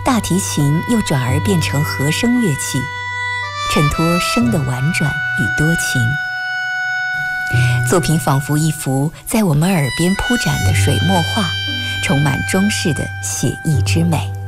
大提琴又转而变成和声乐器，衬托声的婉转与多情。作品仿佛一幅在我们耳边铺展的水墨画，充满中式的写意之美。